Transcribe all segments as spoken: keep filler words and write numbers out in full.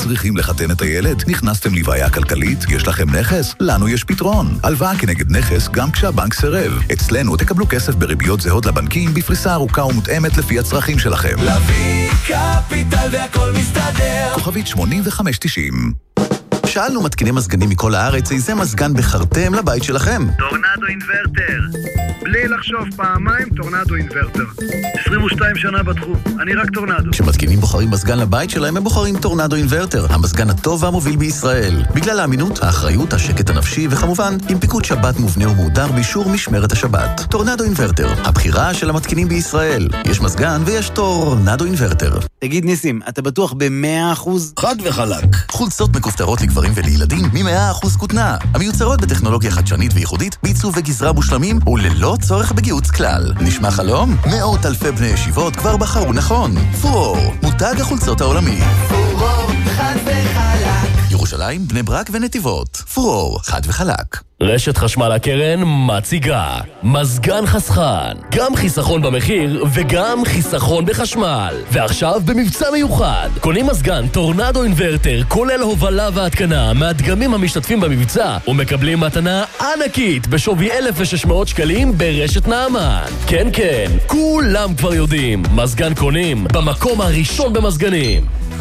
צריכים לחתן את הילד? נכנסתם לבעיה כלכלית? יש לכם נכס? לנו יש פתרון. הלוואה כנגד נכס גם כשהבנק סירב. אצלנו תקבלו כסף בריביות זהות לבנקים בפריסה ארוכה ומותאמת לפי הצרכים שלכם. לוי קפיטל והכל מסתדר. כוכבית שמונים וחמש תשעים. שאלנו מתקיני מזגנים מכל הארץ איזה מזגן בחרתם לבית שלכם. טורנדו אינברטר. בלי לחשוב פעמיים, טורנדו אינברטר. עשרים ושתיים שנה בתחום, אני רק טורנדו. כשמתקינים בוחרים מזגן לבית שלהם, הם בוחרים טורנדו אינברטר, המזגן הטוב והמוביל בישראל. בגלל האמינות, האחריות, השקט הנפשי, וכמובן, עם פיקוד שבת מובנה ומהודר באישור משמרת השבת. טורנדו אינברטר, הבחירה של המתקינים בישראל. יש מזגן ויש טורנדו אינברטר. תגיד ניסים, אתה בטוח ב-מאה אחוז? חד וחלק. חולצות מכופתרות לגברים ולילדים מ-מאה אחוז כותנה. המיוצרות בטכנולוגיה חדשנית וייחודית, בעיצוב וגזרה מושלמים וללא צורך בגיוץ כלל. נשמע חלום? מאות אלפי בני ישיבות כבר בחרו נכון. פורור, מותג החולצות העולמי. פורור, חד וחלק. ירושלים, בני ברק ונתיבות. פורור, חד וחלק. רשת חשמל הקרן מציגה מזגן חסכן, גם חיסכון במחיר וגם חיסכון בחשמל. ועכשיו במבצע מיוחד, קונים מזגן טורנדו אינברטר כולל הובלה והתקנה מהדגמים המשתתפים במבצע ומקבלים מתנה ענקית בשווי אלף ושש מאות שקלים ברשת נעמן. כן כן, כולם כבר יודעים, מזגן קונים במקום הראשון במזגנים.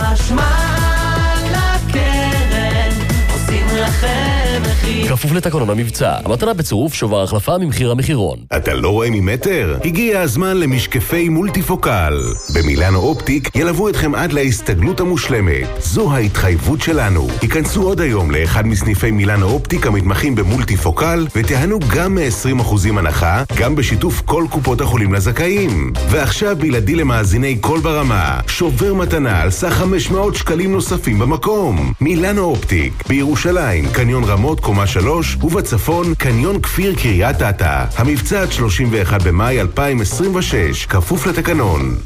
חשמל הקרן עושים לכם מחיר. כפוף לתקנון המבצע. המתנה בצירוף שובר החלפה ממחיר המחירון. אתה לא רואה ממטר? הגיע הזמן למשקפי מולטיפוקל. במילאנו אופטיק ילוו אתכם עד להסתגלות המושלמת. זו ההתחייבות שלנו. היכנסו עוד היום לאחד מסניפי מילאנו אופטיק המתמחים במולטיפוקל ותיהנו גם מ-עשרים אחוז הנחה, גם בשיתוף כל קופות החולים לזכאים. ועכשיו בלעדי למאזיני כל ברמה. שובר מתנה על סך חמש מאות שקלים נוספים במקום. מילאנו אופטיק בירושלים, קניון רמות קומה שלוש, ובצפון קניון כפיר קריית אתא. המבצע עד שלושים ואחד במאי אלפיים עשרים ושש, כפוף לתקנון.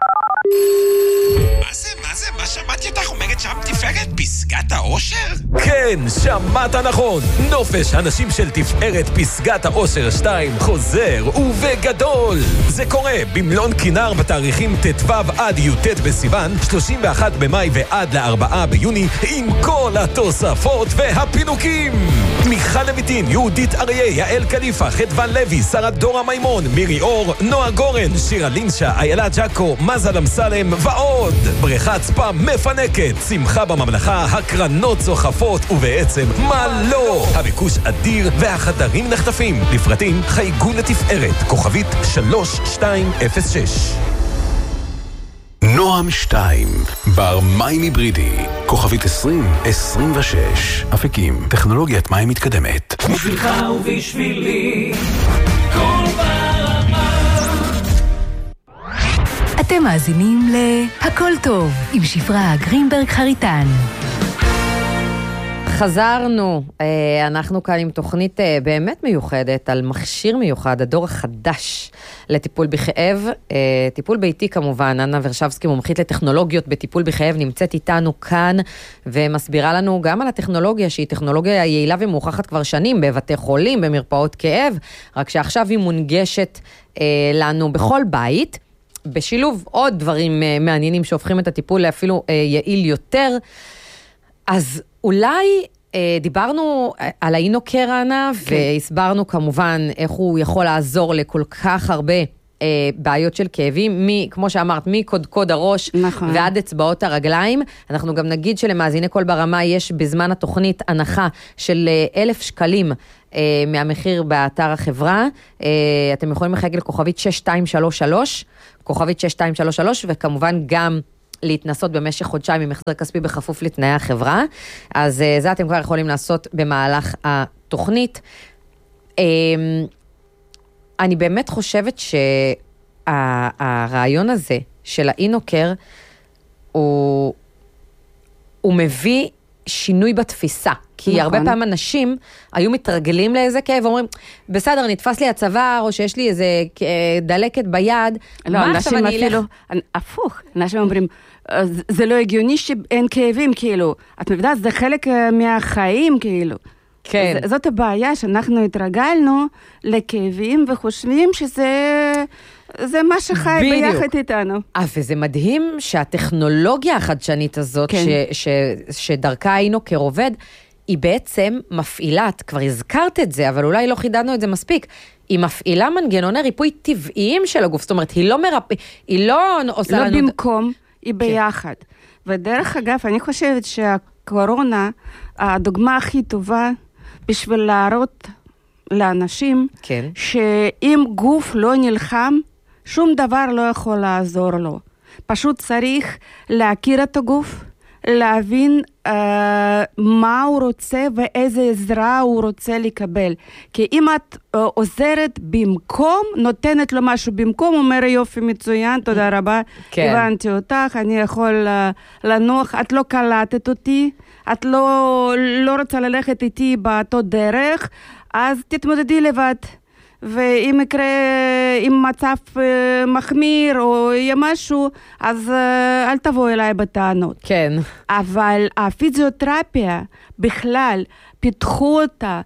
מה זה? מה זה? מה שמעתי אותך אומרת שם תפארת פסגת האושר? כן, שמעת נכון. נופש הנשים של תפארת פסגת האושר שתיים חוזר ובגדול. זה קורה במלון כינר בתאריכים ט"ו עד י"ט בסיוון, שלושים ואחד במאי ועד לארבעה ביוני, עם כל התוספות והפינוקים. מיכל לויטין, יהודית אריה, יעל קליפה, חדוון לוי, שרה דורה מימון, מירי אור, נועה גורן, שירה לינשה, איילה ג'קו, מזל אמסלם ועוד. בריכת ספה מפנקת, שמחה בממלכה, הקרנות צוחפות, ובעצם מה לא? הביקוש אדיר והחדרים נחטפים. לפרטים חייגו לתפארת, כוכבית שלוש שתיים אפס שש. נועם שתיים, בר מים היברידי, כוכבית עשרים עשרים ושש. אפיקים, טכנולוגיית מים מתקדמת. בשבילך ובשבילי, כל ברמה. אתם מאזינים להכל טוב עם שפרה גרינברג חריטן. חזרנו, אנחנו כאן עם תוכנית באמת מיוחדת על מכשיר מיוחד, הדור החדש לטיפול בכאב, טיפול ביתי כמובן. אנה ורשבסקי, מומחית לטכנולוגיות בטיפול בכאב, נמצאת איתנו כאן ומסבירה לנו גם על הטכנולוגיה שהיא טכנולוגיה יעילה ומוכחת כבר שנים בבתי חולים, במרפאות כאב, רק שעכשיו היא מונגשת לנו בכל בית, בשילוב עוד דברים מעניינים שהופכים את הטיפול לאפילו יעיל יותר. אז אולי אה, דיברנו על האינוקר, אנה, כן. והסברנו כמובן איך הוא יכול לעזור לכל כך הרבה אה, בעיות של כאבים, מי, כמו שאמרת, מקודקוד הראש נכון. ועד אצבעות הרגליים. אנחנו גם נגיד שלמאזיני כל ברמה יש בזמן התוכנית הנחה של אה, אלף שקלים אה, מהמחיר באתר החברה. אה, אתם יכולים לחייג לכוכבית שש שתיים שלוש שלוש, כוכבית שש שתיים שלוש שלוש, וכמובן גם להתנסות במשך חודשיים עם החזר כספי בכפוף לתנאי החברה. אז זה אתם כבר יכולים לעשות במהלך התוכנית. אני באמת חושבת שהרעיון הזה של האינוקר הוא, הוא מביא שינוי בתפיסה. כי נכון. הרבה פעמים אנשים היו מתרגלים לאיזה כאב, ואומרים, בסדר, נתפס לי הצוואר, או שיש לי איזה דלקת ביד, לא, מה עכשיו אני אפילו, אלך? הפוך, אנשים אומרים, זה לא הגיוני שאין כאבים, כאילו, את מבינה, זה חלק מהחיים, כאילו. כן. זאת הבעיה, שאנחנו התרגלנו לכאבים, וחושבים שזה זה מה שחי ביחד איתנו. אה, וזה מדהים שהטכנולוגיה החדשנית הזאת, כן. ש, ש, שדרכה היינו כרובד, היא בעצם מפעילה, את כבר הזכרת את זה, אבל אולי לא חידדנו את זה מספיק, היא מפעילה מנגנוני ריפוי טבעיים של הגוף, זאת אומרת, היא לא מרפא, היא לא עושה לא לנו... לא במקום, היא ביחד. כן. ודרך אגב, אני חושבת שהקורונה, הדוגמה הכי טובה, בשביל להראות לאנשים, כן. שאם גוף לא נלחם, שום דבר לא יכול לעזור לו. פשוט צריך להכיר את הגוף, להבין uh, מה הוא רוצה ואיזה עזרה הוא רוצה לקבל. כי אם את uh, עוזרת במקום, נותנת לו משהו במקום, הוא אומר יופי מצוין, תודה רבה, כן. הבנתי אותך, אני יכול uh, לנוח, את לא קלטת אותי, את לא, לא רוצה ללכת איתי באותו דרך, אז תתמודדי לבד. ואם יקרה, אם מצב מחמיר או יהיה משהו, אז אל תבוא אליי בטענות. כן. אבל הפיזיותרפיה בכלל פיתחו אותה,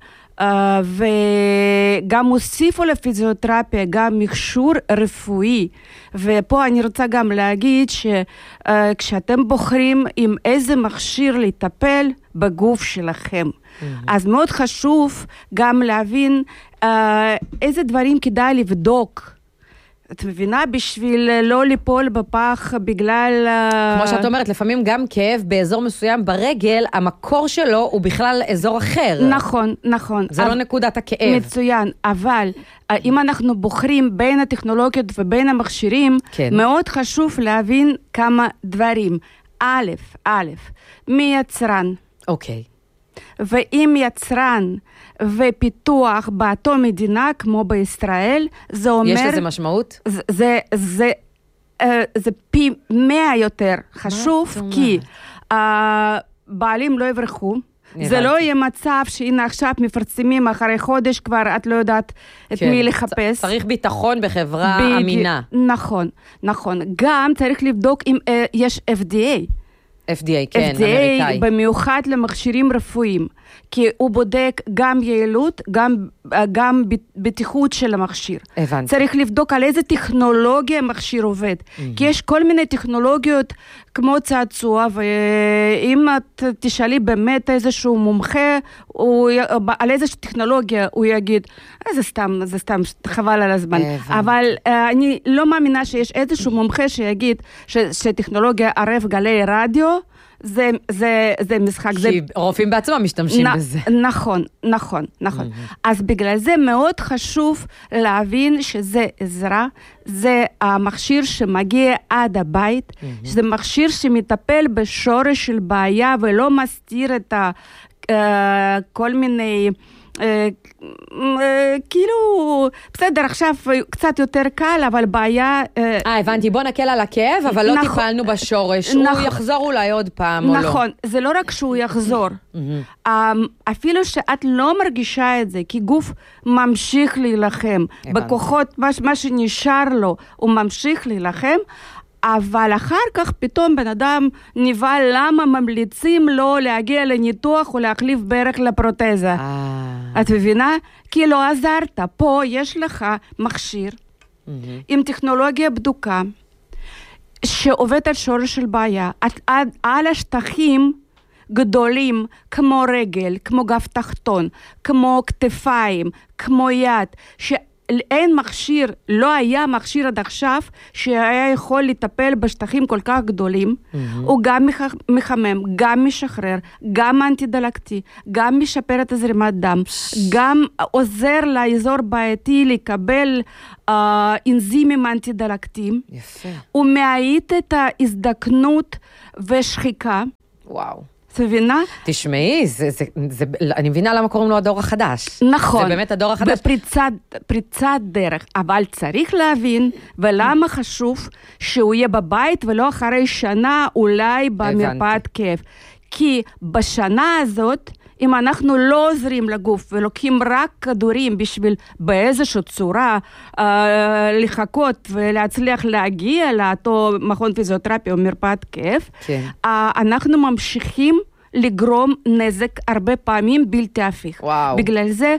וגם הוסיפו לפיזיותרפיה גם מכשור רפואי. ופה אני רוצה גם להגיד שכשאתם בוחרים עם איזה מכשיר לטפל בגוף שלכם, אז מאוד חשוב גם להבין איזה דברים כדאי לבדוק. את מבינה? בשביל לא ליפול בפח בגלל... כמו שאת אומרת, לפעמים גם כאב באזור מסוים ברגל, המקור שלו הוא בכלל אזור אחר. נכון, נכון. זה לא נקודת הכאב. מצוין, אבל אם אנחנו בוחרים בין הטכנולוגיות ובין המכשירים, מאוד חשוב להבין כמה דברים. א', א', מי יצרן? אוקיי. ואם יצרן ופיתוח באותו מדינה כמו בישראל, זה אומר... יש לזה משמעות? זה, זה, זה, זה פי מאה יותר חשוב, כי הבעלים לא יברחו. זה לא יהיה מצב שהנה עכשיו מפרסמים אחרי חודש כבר את לא יודעת את מי לחפש. צריך ביטחון בחברה אמינה. נכון, נכון. גם צריך לבדוק אם יש אף די איי. אף די איי, כן, אף די איי אמריקאי. במיוחד למכשירים רפואיים, כי הוא בודק גם יעילות, גם, גם בטיחות של המכשיר. הבנתי. צריך לבדוק על איזה טכנולוגיה המכשיר עובד. Mm-hmm. כי יש כל מיני טכנולוגיות כמו צעצוע, ואם את תשאלי באמת איזשהו מומחה, הוא, על איזה טכנולוגיה הוא יגיד, זה סתם, זה סתם, חבל על הזמן. הבנתי. אבל אני לא מאמינה שיש איזשהו מומחה שיגיד ש, שטכנולוגיה ערב גלי רדיו, זה, זה, זה משחק. כי זה... רופאים בעצמם משתמשים נ, בזה. נכון, נכון, נכון. Mm-hmm. אז בגלל זה מאוד חשוב להבין שזה עזרה, זה המכשיר שמגיע עד הבית, mm-hmm. שזה מכשיר שמטפל בשורש של בעיה ולא מסתיר את ה, uh, כל מיני... כאילו, בסדר, עכשיו קצת יותר קל, אבל בעיה... אה, הבנתי, בוא נקל על הכאב, אבל לא טיפלנו בשורש. הוא יחזור אולי עוד פעם או לא. נכון, זה לא רק שהוא יחזור. אפילו שאת לא מרגישה את זה, כי גוף ממשיך להילחם. בכוחות, מה שנשאר לו, הוא ממשיך להילחם, אבל אחר כך פתאום בן אדם נבהל למה ממליצים לו להגיע לניתוח או להחליף ברך לפרוטזה. את מבינה? כי לא עזרת. פה יש לך מכשיר עם טכנולוגיה בדוקה שעובד על שורש של בעיה. על השטחים גדולים כמו רגל, כמו גב תחתון, כמו כתפיים, כמו יד, ש... אין מכשיר, לא היה מכשיר עד עכשיו שהיה יכול לטפל בשטחים כל כך גדולים. Mm-hmm. הוא גם מחמם, גם משחרר, גם אנטי-דלקתי, גם משפר את הזרימת דם, גם עוזר לאזור בעייתי לקבל אה, אנזימים אנטי-דלקתיים. יפה. הוא מעיט את ההזדקנות ושחיקה. וואו. את מבינה? תשמעי, זה, זה, זה, אני מבינה למה קוראים לו הדור החדש. נכון. זה באמת הדור החדש. בפריצת, פריצת דרך. אבל צריך להבין, ולמה חשוב שהוא יהיה בבית, ולא אחרי שנה אולי במרפאת כאב. כי בשנה הזאת, אם אנחנו לא עוזרים לגוף ולוקחים רק כדורים בשביל באיזושהי צורה אה, לחכות ולהצליח להגיע לאותו מכון פיזיותרפיה או מרפאת כאב, כן. אה, אנחנו ממשיכים לגרום נזק הרבה פעמים בלתי הפיך. וואו. בגלל זה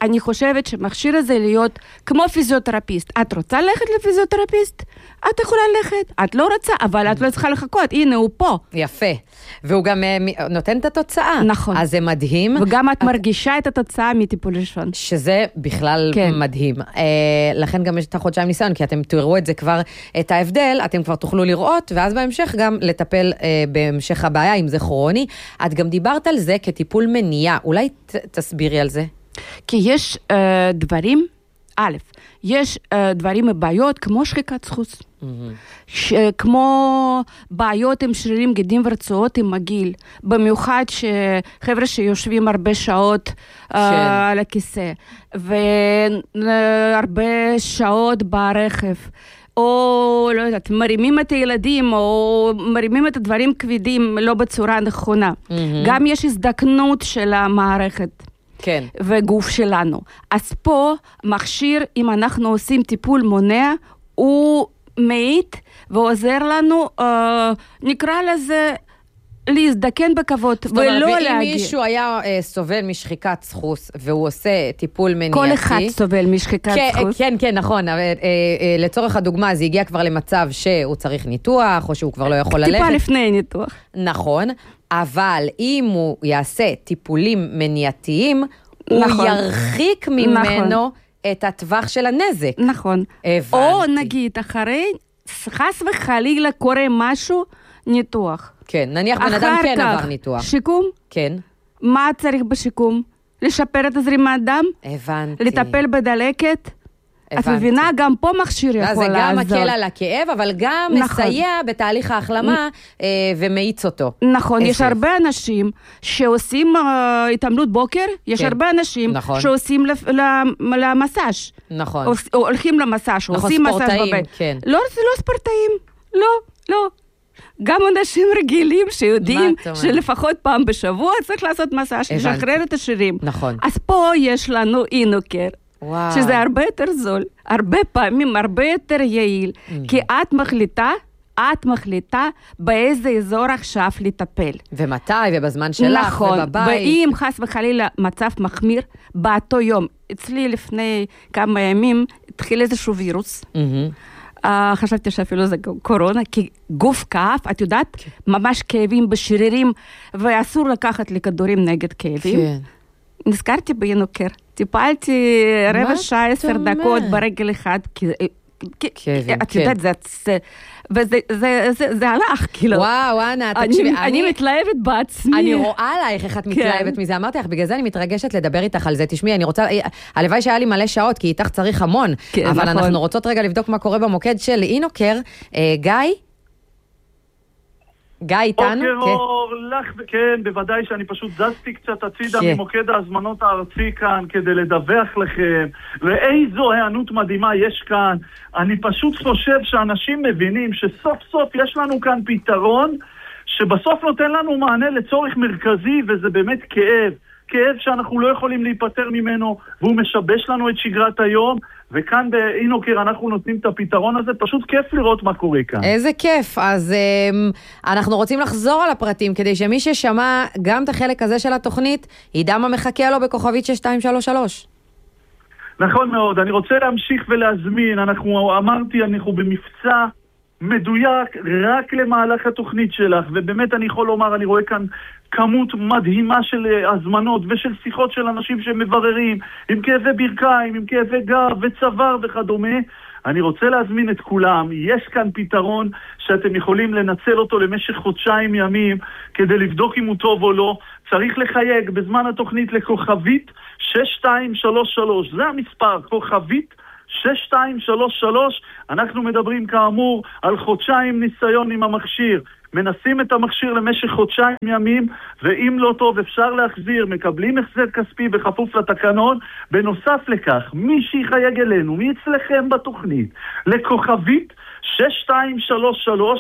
אני חושבת שמכשיר הזה להיות כמו פיזיותרפיסט. את רוצה ללכת לפיזיותרפיסט? את יכולה ללכת. את לא רוצה, אבל את לא צריכה לחכות. הנה, הוא פה. יפה. והוא גם uh, נותן את התוצאה. נכון. אז זה מדהים. וגם את מרגישה את התוצאה מטיפול ראשון. שזה בכלל כן. מדהים. Uh, לכן גם יש את החודשיים ניסיון, כי אתם תראו את זה כבר, את ההבדל, אתם כבר תוכלו לראות, ואז בהמשך גם לטפל uh, בהמשך הבעיה, אם זה כרוני. את גם דיברת על זה כטיפול מניעה. אולי ת, תסבירי על זה. כי יש uh, דברים, א', יש uh, דברים ובעיות כמו שחיקת סחוס. Mm-hmm. ש, כמו בעיות עם שרירים, גידים ורצועות עם הגיל. במיוחד שחבר'ה שיושבים הרבה שעות uh, על הכיסא. והרבה שעות ברכב. או, לא יודעת, מרימים את הילדים, או מרימים את הדברים כבדים לא בצורה נכונה. Mm-hmm. גם יש הזדקנות של המערכת. כן. וגוף שלנו. אז פה מכשיר, אם אנחנו עושים טיפול מונע, הוא מעיט ועוזר לנו, אה, נקרא לזה, להזדקן בכבוד, ולא להגיע. זאת אומרת, אם מישהו היה אה, סובל משחיקת סחוס, והוא עושה טיפול מניעתי... כל אחד סובל משחיקת כן, סחוס. כן, כן, נכון. אה, אה, אה, לצורך הדוגמה, זה הגיע כבר למצב שהוא צריך ניתוח, או שהוא כבר לא יכול ללכת. טיפה לפני ניתוח. נכון. אבל אם הוא יעשה טיפולים מניעתיים, נכון. הוא ירחיק ממנו נכון. את הטווח של הנזק. נכון. הבנתי. או נגיד, אחרי, חס וחלילה קורה משהו, ניתוח. כן, נניח בן אדם כן עבר ניתוח. שיקום? כן. מה צריך בשיקום? לשפר את הזרימת דם? הבנתי. לטפל בדלקת? את מבינה, גם פה מכשיר יכול לעזור. זה גם מקל על הכאב, אבל גם מסייע בתהליך ההחלמה ומאיץ אותו. נכון, יש הרבה אנשים שעושים התעמלות בוקר, יש הרבה אנשים שעושים למסאז'. נכון. הולכים למסאז', עושים מסאז' בבית. לא ספורטאים, לא, לא. גם אנשים רגילים שיודעים שלפחות פעם בשבוע צריך לעשות מסאז', לשחרר את השרירים. נכון. אז פה יש לנו אינוקר. וואו. שזה הרבה יותר זול, הרבה פעמים הרבה יותר יעיל, mm-hmm. כי את מחליטה, את מחליטה באיזה אזור עכשיו לטפל. ומתי, ובזמן שלך, נכון, ובבית. ואם חס וחלילה מצב מחמיר, באותו יום, אצלי לפני כמה ימים, התחיל איזשהו וירוס, mm-hmm. uh, חשבתי שאפילו זה קורונה, כי גוף כאב, את יודעת, okay. ממש כאבים בשרירים, ואסור לקחת לכדורים נגד כאבים. כן. נזכרתי באינוקר. טיפלתי רבע שעה, עשר דקות ברגל אחד, כי את יודעת, זה, וזה זה הלך, כאילו. וואו, אנה, תקשיבי. אני מתלהבת בעצמי. אני רואה עלייך איך את מתלהבת מזה. אמרתי לך, בגלל זה אני מתרגשת לדבר איתך על זה. תשמעי, אני רוצה, הלוואי שהיה לי מלא שעות, כי איתך צריך המון. אבל אנחנו רוצות רגע לבדוק מה קורה במוקד של אינוקר. גיא? גיא איתנו? בוקר אור, לך, כן, בוודאי שאני פשוט זזתי קצת הצידה ממוקד ההזמנות הארצי כאן כדי לדווח לכם, ואיזו הענות מדהימה יש כאן. אני פשוט חושב שאנשים מבינים שסוף סוף יש לנו כאן פתרון שבסוף נותן לנו מענה לצורך מרכזי, וזה באמת כאב. כאב שאנחנו לא יכולים להיפטר ממנו, והוא משבש לנו את שגרת היום, וכאן באינוקר אנחנו נותנים את הפתרון הזה, פשוט כיף לראות מה קורה כאן. איזה כיף, אז um, אנחנו רוצים לחזור על הפרטים, כדי שמי ששמע גם את החלק הזה של התוכנית, ידע מה מחכה לו בכוכבית שש שתיים שלוש שלוש. נכון מאוד, אני רוצה להמשיך ולהזמין, אנחנו אמרתי, אנחנו במבצע מדויק רק למהלך התוכנית שלך, ובאמת אני יכול לומר, אני רואה כאן כמות מדהימה של הזמנות ושל שיחות של אנשים שמבררים עם כאבי ברכיים, עם כאבי גב וצוואר וכדומה. אני רוצה להזמין את כולם, יש כאן פתרון שאתם יכולים לנצל אותו למשך חודשיים ימים כדי לבדוק אם הוא טוב או לא. צריך לחייג בזמן התוכנית לכוכבית שש שתיים שלוש שלוש, זה המספר, כוכבית שש שתיים שלוש שלוש. אנחנו מדברים כאמור על חודשיים ניסיון עם המכשיר, מנסים את המכשיר למשך חודשיים ימים, ואם לא טוב אפשר להחזיר, מקבלים החזר כספי בכפוף לתקנון. בנוסף לכך, מי שיחייג אלינו, מי אצלכם בתוכנית, לכוכבית שש שתיים שלוש שלוש,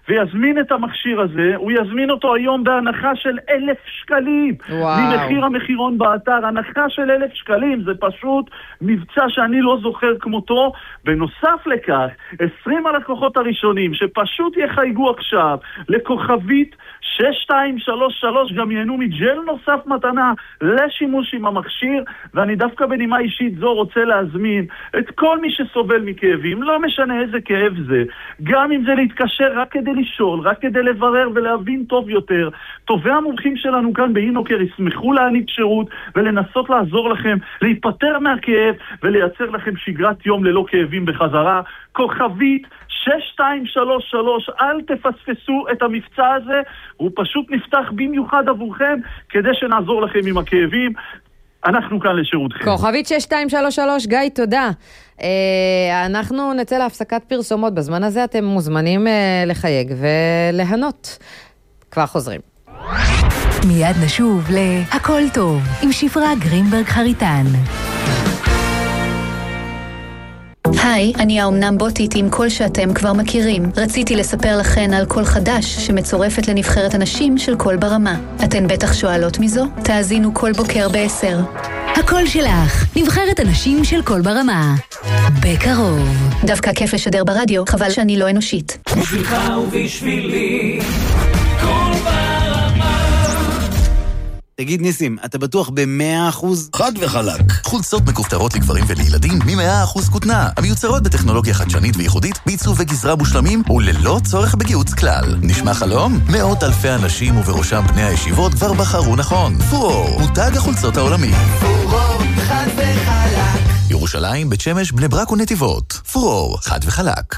ויזמין את המכשיר הזה, הוא יזמין אותו היום בהנחה של אלף שקלים. וואו. ממחיר המחירון באתר, הנחה של אלף שקלים, זה פשוט מבצע שאני לא זוכר כמותו. בנוסף לכך, עשרים הלקוחות הראשונים שפשוט יחייגו עכשיו לכוכבית שש שתיים שלוש שלוש גם ייהנו מג'ל נוסף מתנה לשימוש עם המכשיר. ואני דווקא בנימה אישית זו רוצה להזמין את כל מי שסובל מכאבים, לא משנה איזה כאב זה, גם אם זה להתקשר רק כדי לשאול, רק כדי לברר ולהבין טוב יותר. טובי המומחים שלנו כאן באינוקר ישמחו להעניק שירות ולנסות לעזור לכם להיפטר מהכאב ולייצר לכם שגרת יום ללא כאבים בחזרה. כוכבית שש שתיים שלוש שלוש, אל תפספסו את המבצע הזה, הוא פשוט נפתח במיוחד עבורכם כדי שנעזור לכם עם הכאבים. אנחנו כאן לשירותכם. כוכבית שש שתיים שלוש שלוש, גיא, תודה. אה, אנחנו נצא להפסקת פרסומות. בזמן הזה אתם מוזמנים אה, לחייג ולהנות. כבר חוזרים. מיד נשוב להכל טוב עם שפרה גרינברג חריטן. היי, אני האומנם בוטית עם קול שאתם כבר מכירים. רציתי לספר לכן על קול חדש שמצורפת לנבחרת הנשים של קול ברמה. אתן בטח שואלות מזו? תאזינו כל בוקר בעשר. הקול שלך, נבחרת הנשים של קול ברמה. בקרוב. דווקא כיף לשדר ברדיו, חבל שאני לא אנושית. בשבילך ובשבילי, קול ברמה. תגיד ניסים, אתה בטוח ב-מאה אחוז? חד וחלק. חולצות מכופתרות לגברים ולילדים מ-מאה אחוז כותנה, המיוצרות בטכנולוגיה חדשנית וייחודית, בעיצוב וגזרה מושלמים וללא צורך בגיוץ כלל. נשמע חלום? מאות אלפי אנשים ובראשם בני הישיבות כבר בחרו נכון. פורור, מותג החולצות העולמי. פורור, חד וחלק. ירושלים, בית שמש, בני ברק ונתיבות. פורור, חד וחלק.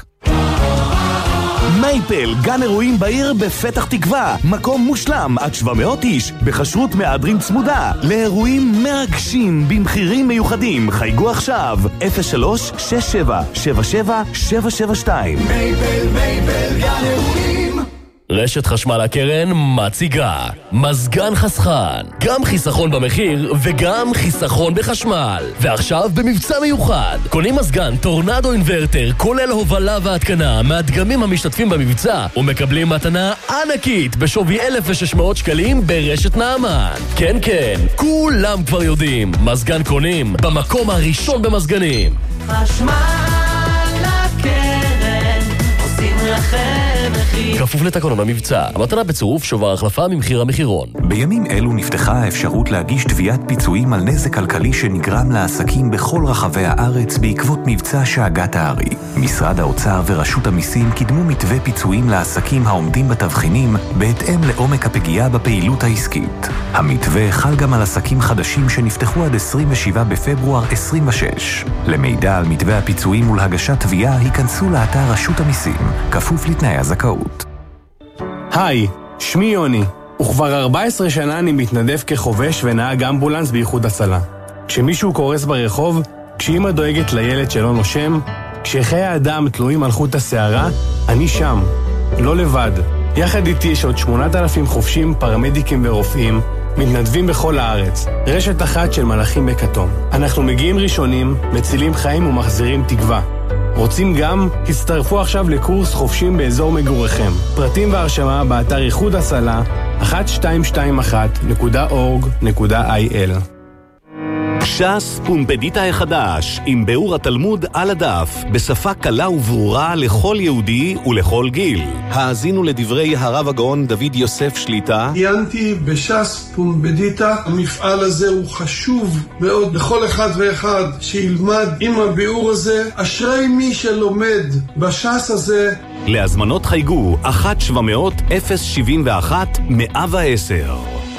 מייפל, גן אירועים בעיר בפתח תקווה, מקום מושלם עד שבע מאות איש, בחשרות מהדרין צמודה, לאירועים מרגשים במחירים מיוחדים. חייגו עכשיו אפס שלוש שש שבע שבע שבע שבע שבע שתיים. מייפל, מייפל, גן אירועים. רשת חשמל הקרן מציגה מזגן חסכן, גם חיסכון במחיר וגם חיסכון בחשמל. ועכשיו במבצע מיוחד, קונים מזגן טורנדו אינברטר כולל הובלה והתקנה מהדגמים המשתתפים במבצע ומקבלים מתנה ענקית בשווי אלף ושש מאות שקלים ברשת נעמן. כן כן, כולם כבר יודעים, מזגן קונים במקום הראשון במזגנים. חשמל הקרן עושים לכם מחיר. כפוף לתקנון המבצע, המתנה בצירוף שובר החלפה ממחיר המחירון. בימים אלו נפתחה האפשרות להגיש תביעת פיצויים על נזק כלכלי שנגרם לעסקים בכל רחבי הארץ בעקבות מבצע שאגת הארי. משרד האוצר ורשות המיסים קידמו מתווה פיצויים לעסקים העומדים בתבחינים בהתאם לעומק הפגיעה בפעילות העסקית. המתווה חל גם על עסקים חדשים שנפתחו עד עשרים ושבעה בפברואר עשרים ושש. למידע על מתווה הפיצויים ולהגשת תביעה היכנסו לאתר רשות המיסים, כפוף לתנאי הזכאות. היי, שמי יוני, וכבר ארבע עשרה שנה אני מתנדב כחובש ונהג אמבולנס באיחוד הצלה. כשמישהו קורס ברחוב, כשאמא דואגת לילד שלא נושם, כשחיי האדם תלויים על חוט השערה, אני שם, לא לבד. יחד איתי יש עוד שמונת אלפים חובשים, פרמדיקים ורופאים, מתנדבים בכל הארץ, רשת אחת של מלאכים בכתום. אנחנו מגיעים ראשונים, מצילים חיים ומחזירים תקווה. רוצים גם? הצטרפו עכשיו לקורס חופשים באזור מגוריכם. פרטים והרשמה באתר איחוד הצלה אחת שתיים שתיים אחת נקודה אורג נקודה איי אל. ש"ס פומפדיטה החדש, עם ביאור התלמוד על הדף, בשפה קלה וברורה לכל יהודי ולכל גיל. האזינו לדברי הרב הגאון דוד יוסף שליטה. עיינתי בש"ס פומפדיטה, המפעל הזה הוא חשוב מאוד לכל אחד ואחד שילמד עם הביאור הזה. אשרי מי שלומד בש"ס הזה. להזמנות חייגו אחת שבע מאות אפס שבעים ואחת מאה ועשר.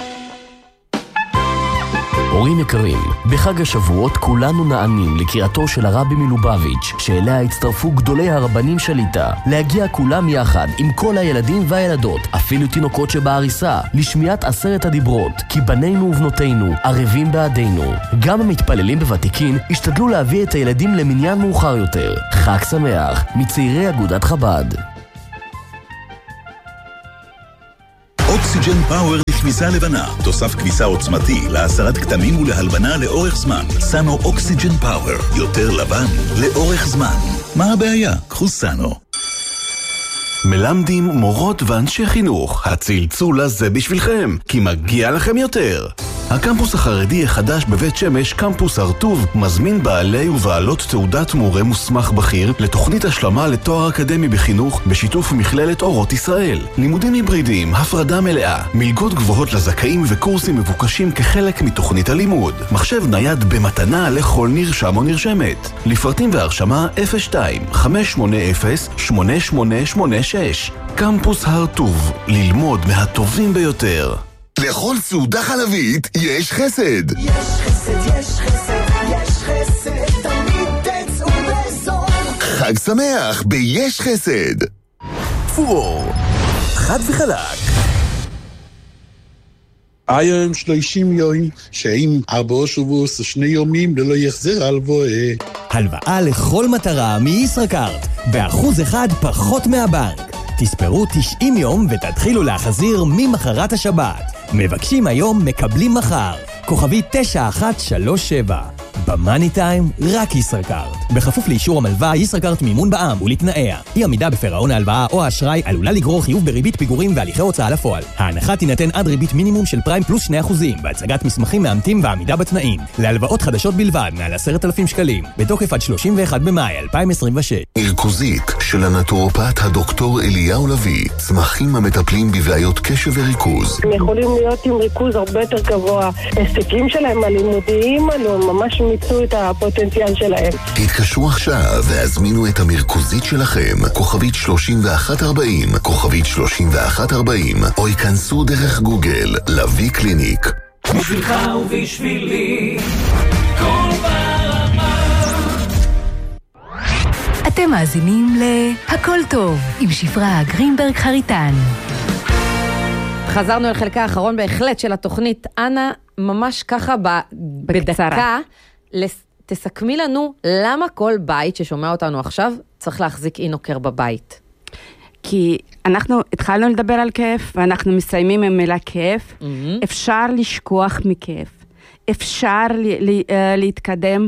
הורים יקרים, בחג השבועות כולנו נענים לקריאתו של הרבי מלובביץ', שאליה הצטרפו גדולי הרבנים שליטה, להגיע כולם יחד עם כל הילדים והילדות, אפילו תינוקות שבעריסה, לשמיעת עשרת הדיברות, כי בנינו ובנותינו ערבים בעדינו. גם המתפללים בוותיקין השתדלו להביא את הילדים למניין מאוחר יותר. חג שמח מצעירי אגודת חב"ד. אוקסיג'ן פאוור לכביסה לבנה, תוסף כביסה עוצמתי להסרת כתמים ולהלבנה לאורך זמן. סאנו אוקסיג'ן פאוור, יותר לבן לאורך זמן. מה הבעיה? קחו סאנו. מלמדים מורות ואנשי חינוך. הצלצול הזה בשבילכם, כי מגיע לכם יותר. הקמפוס החרדי החדש בבית שמש, קמפוס הרטוב, מזמין בעלי ובעלות תעודת מורה מוסמך בכיר לתוכנית השלמה לתואר אקדמי בחינוך בשיתוף מכללת אורות ישראל. לימודים היברידיים, הפרדה מלאה, מלגות גבוהות לזכאים וקורסים מבוקשים כחלק מתוכנית הלימוד. מחשב נייד במתנה לכל נרשם או נרשמת. לפרטים והרשמה אפס שתיים חמש שמונה אפס שמונה שמונה שמונה שש. קמפוס הרטוב, ללמוד מהטובים ביותר. לכל סעודה חלבית יש חסד. יש חסד, יש חסד, יש חסד, תמיד תצאו בזול. חג שמח ביש חסד. פור, חד וחלק. היום שלושים יום, שאם ארבעה שבועות שני יומים ללא יחזר הלוואה. הלוואה לכל מטרה מישראכרט, באחוז אחד פחות מהבנק. תספרו תשעים יום ותתחילו להחזיר ממחרת השבת. מבקשים היום, מקבלים מחר. כוכבי תשע אחת שלוש שבע. במאני טיים, רק ישראכרט. בכפוף לאישור המלווה, ישראכרט מימון בע"מ ולתנאיה. אי עמידה בפירעון ההלוואה או האשראי עלולה לגרור חיוב בריבית פיגורים והליכי הוצאה לפועל. ההנחה תינתן עד ריבית מינימום של פריים פלוס שני אחוזים, בהצגת מסמכים מאמתים ועמידה בתנאים. להלוואות חדשות בלבד, מעל עשרת אלפים שקלים. בתוקף עד שלושים ואחד במאי אלפיים עשרים ושש. מרקוזית של הנטורופט הדוקטור אליהו לוי. צמחים המטפלים בבעיות קשב וריכוז. הם יכולים להיות עם ריכוז הרבה יותר גבוה. ההישגים שלהם הלימודיים עלו, ממש מיצו את הפוטנציאל שלהם. תתקשרו עכשיו והזמינו את המרקוזית שלכם, כוכבית שלושים ואחת ארבעים, כוכבית שלושים ואחת ארבעים, או ייכנסו דרך גוגל, לוי קליניק. בשבילך ובשבילי, כל ברמה. אתם מאזינים להכל טוב, עם שפרה גרינברג חריטן. חזרנו אל חלקה האחרון בהחלט של התוכנית. אנה, ממש ככה בדקה, תסכמי לנו למה כל בית ששומע אותנו עכשיו צריך להחזיק אינוקר בבית. כי אנחנו התחלנו לדבר על כאב, ואנחנו מסיימים עם מילה כאב. Mm-hmm. אפשר לשכוח מכאב. אפשר ל- ל- להתקדם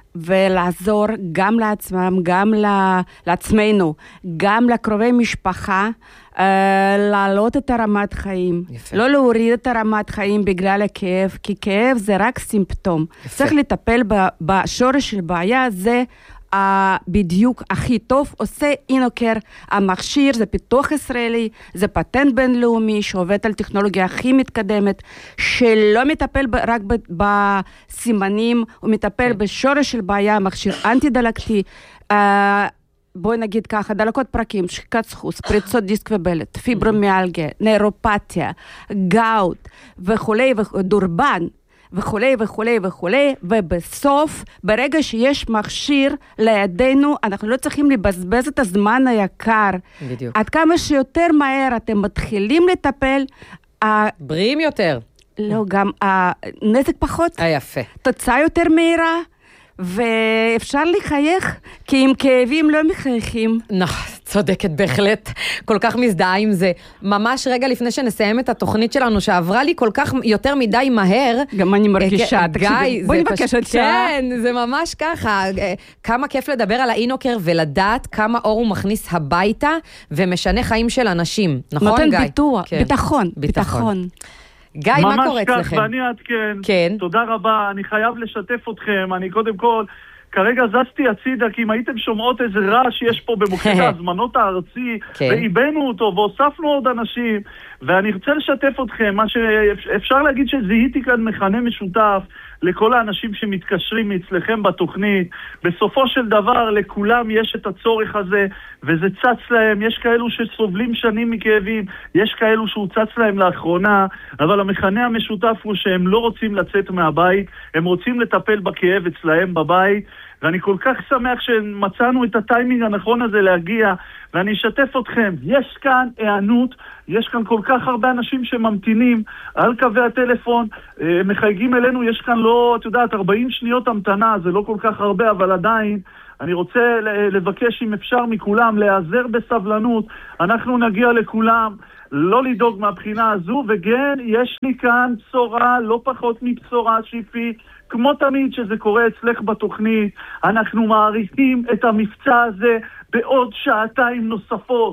ולעזור גם לעצמם, גם לעצמנו, גם לקרובי משפחה, uh, להעלות את הרמת חיים. יפה. לא להוריד את הרמת חיים בגלל הכאב, כי כאב זה רק סימפטום. יפה. צריך לטפל בשורש של בעיה, זה uh, בדיוק הכי טוב. עושה אינוקר, המכשיר, זה פיתוח ישראלי, זה פטנט בינלאומי, שעובד על טכנולוגיה הכי מתקדמת, שלא מטפל ב- רק ב- בסימנים, הוא מטפל כן. בשורש של בעיה, מכשיר אנטי-דלקתי, uh, בואי נגיד ככה, דלקות פרקים, שחיקת סחוס, פריצות דיסק ובלט, פיברומיאלגיה, נוירופתיה, גאוט וכולי, דורבן וכולי וכולי וכולי, ובסוף, ברגע שיש מכשיר לידינו, אנחנו לא צריכים לבזבז את הזמן היקר. בדיוק. עד כמה שיותר מהר אתם מתחילים לטפל, בריאים יותר. לא, גם הנזק פחות. היפה. תוצאה יותר מהירה. ואפשר לחייך, כי עם כאבים לא מחייכים. נכון, צודקת בהחלט, כל כך מזדהה עם זה. ממש רגע לפני שנסיים את התוכנית שלנו, שעברה לי כל כך יותר מדי מהר. גם אני מרגישה, תקשיבי, בואי נבקש עוד שעה. כן, זה ממש ככה. כמה כיף לדבר על האינוקר ולדעת כמה אור הוא מכניס הביתה, ומשנה חיים של אנשים. נכון, נותן גיא? ביטוח, כן. ביטחון, ביטחון. גיא, מה קורה אצלכם? ממש כך, ואני עדכן. כן. תודה רבה, אני חייב לשתף אתכם. אני קודם כל, כרגע זזתי הצידה, כי אם הייתם שומעות איזה רעש שיש פה במוקד ההזמנות הארצי, כן. ואיבנו אותו, והוספנו עוד אנשים, ואני רוצה לשתף אתכם, מה שאפשר להגיד שזיהיתי כאן מכנה משותף, לכל האנשים שמתקשרים אצלכם בתוכנית. בסופו של דבר לכולם יש את הצורך הזה, וזה צץ להם. יש כאלו שסובלים שנים מכאבים, יש כאלו שהוא צץ להם לאחרונה, אבל המכנה המשותף הוא שהם לא רוצים לצאת מהבית, הם רוצים לטפל בכאב אצלהם בבית, ואני כל כך שמח שמצאנו את הטיימינג הנכון הזה להגיע, ואני אשתף אתכם. יש כאן הענות, יש כאן כל כך הרבה אנשים שממתינים על קווי הטלפון, מחייגים אלינו, יש כאן לא, את יודעת, ארבעים שניות המתנה, זה לא כל כך הרבה, אבל עדיין אני רוצה לבקש אם אפשר מכולם להיעזר בסבלנות, אנחנו נגיע לכולם, לא לדאוג מהבחינה הזו, וכן, יש לי כאן בשורה, לא פחות מבשורה, שיפי, כמו תמיד שזה קורה אצלך בתוכנית, אנחנו מעריכים את המבצע הזה בעוד שעתיים נוספות.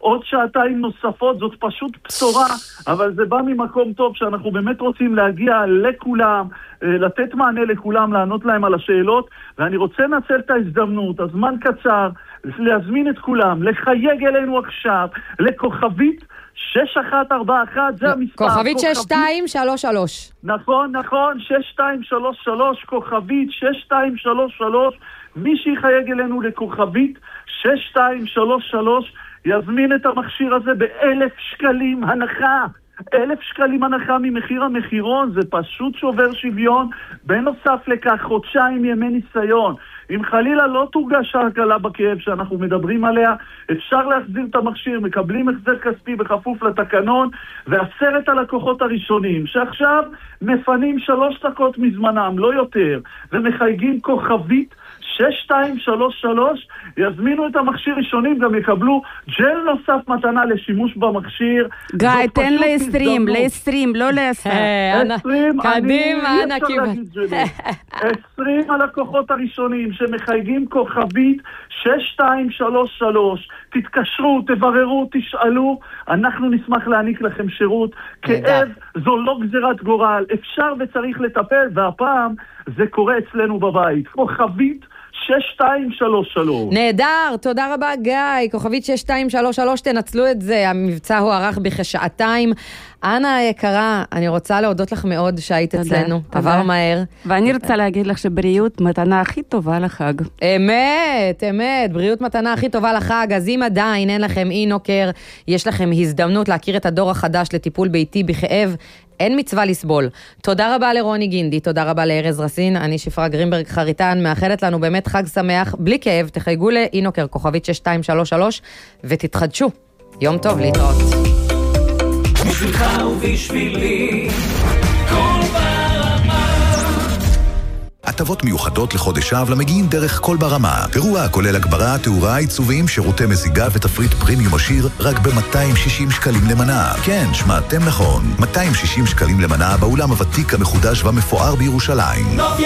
עוד שעתיים נוספות, זאת פשוט בשורה, אבל זה בא ממקום טוב שאנחנו באמת רוצים להגיע לכולם, לתת מענה לכולם, לענות להם על השאלות, ואני רוצה לנצל את ההזדמנות, הזמן קצר, להזמין את כולם, לחייג אלינו עכשיו, לכוכבית שש אחת ארבע אחת, זה המספר. כוכבית שש שתיים שלוש שלוש. נכון, נכון, שש שתיים שלוש שלוש, כוכבית שש שתיים שלוש שלוש, מי שיחייג אלינו לכוכבית שש שתיים שלוש שלוש, יזמין את המכשיר הזה באלף שקלים הנחה. אלף שקלים הנחה ממחיר המחירון, זה פשוט שובר שוויון. בנוסף לכך, חודשיים ימי ניסיון. אם חלילה לא תורגש ההקלה בכאב שאנחנו מדברים עליה, אפשר להחזיר את המכשיר, מקבלים החזר כספי בכפוף לתקנון, ועשרת הלקוחות הראשונים, שעכשיו מפנים שלוש דקות מזמנם, לא יותר, ומחייגים כוכבית שש שתיים שלוש שלוש, יזמינו את המכשיר ראשונים, גם יקבלו ג'ל נוסף מתנה לשימוש במכשיר. גיא, תן ל-עשרים, ל-עשרים, לא ל-עשר. עשרים, קדימה, אנא עשרים הלקוחות הראשונים שמחייגים כוכבית שש שתיים שלוש שלוש, תתקשרו, תבררו, תשאלו, אנחנו נשמח להעניק לכם שירות. כאב זו לא גזירת גורל, אפשר וצריך לטפל, והפעם זה קורה אצלנו בבית. כוכבית שש שתיים שלוש שלוש. נהדר, תודה רבה גיא. כוכבית שש שתיים שלוש שלוש, תנצלו את זה, המבצע הוארך בכשעתיים. אנה היקרה, אני רוצה להודות לך מאוד שהיית אצלנו, עבר מהר. ואני רוצה להגיד לך שבריאות מתנה הכי טובה לחג. אמת, אמת, בריאות מתנה הכי טובה לחג. אז אם עדיין אין לכם אינוקר, יש לכם הזדמנות להכיר את הדור החדש לטיפול ביתי בכאב, אין מצווה לסבול. תודה רבה לרוני גינדי, תודה רבה לארז רסין, אני שפרה גרינברג חריטן, מאחלת לנו באמת חג שמח, בלי כאב, תחייגו לאינוקר, כוכבית שש שתיים שלוש שלוש, ותתחדשו. יום טוב, להתראות. בשבילך ובשבילי, כל ברמה. הטבות מיוחדות לחודש אב למגיעים דרך כל ברמה. אירוע כולל הגברה, תאורה, עיצובים, שירותי מזיגה ותפריט פרימיום עשיר רק ב-מאתיים ושישים שקלים למנה. כן, שמעתם נכון. מאתיים ושישים שקלים למנה באולם הוותיק המחודש והמפואר בירושלים. נוף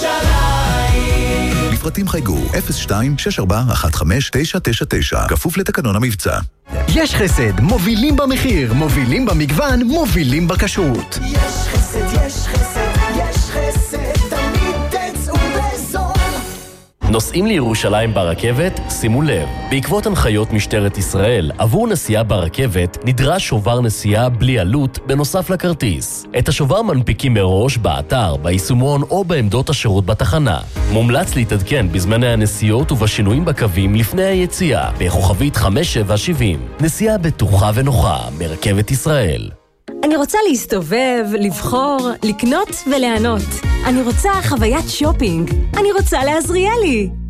ירושלים. לפרטים חייגו אפס שתיים שש ארבע אחת חמש תשע תשע תשע, כפוף לתקנון המבצע. יש חסד, מובילים במחיר, מובילים במגוון, מובילים בכשרות. יש חסד, יש חסד, יש חסד, תמיד תצאו בזול. נוסעים לירושלים ברכבת? שימו לב, בעקבות הנחיות משטרת ישראל, עבור נסיעה ברכבת נדרש שובר נסיעה בלי עלות בנוסף לכרטיס. את השובר מנפיקים מראש באתר, ביישומון או בעמדות השירות בתחנה. מומלץ להתעדכן בזמני הנסיעות ובשינויים בקווים לפני היציאה, בכוכבית חמש שבע שבעים. נסיעה בטוחה ונוחה מרכבת ישראל. אני רוצה להסתובב, לבחור, לקנות וליהנות. אני רוצה חוויית שופינג. אני רוצה לעזריאלי.